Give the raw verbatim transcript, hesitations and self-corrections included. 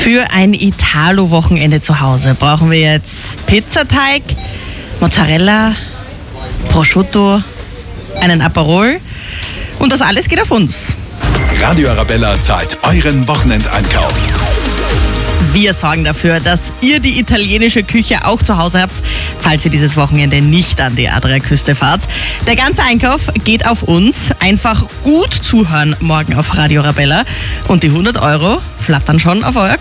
Für ein Italo-Wochenende zu Hause brauchen wir jetzt Pizzateig, Mozzarella, Prosciutto, einen Aperol und das alles geht auf uns. Radio Arabella zahlt euren Wochenendeinkauf. Wir sorgen dafür, dass ihr die italienische Küche auch zu Hause habt, falls ihr dieses Wochenende nicht an die Adriaküste fahrt. Der ganze Einkauf geht auf uns. Einfach gut zuhören morgen auf Radio Arabella und die hundert Euro flattern schon auf euer